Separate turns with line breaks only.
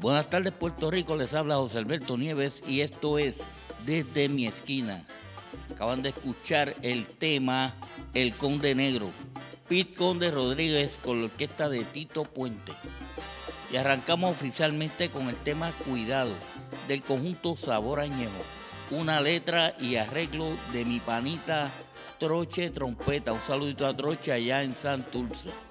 Buenas tardes, Puerto Rico, les habla José Alberto Nieves y esto es Desde mi esquina. Acaban de escuchar el tema El Conde Negro, Pete Conde Rodríguez con la orquesta de Tito Puente. Y arrancamos oficialmente con el tema Cuidado del conjunto Sabor Añejo, una letra y arreglo de mi panita Troche Trompeta. Un saludito a Troche allá en Santurce.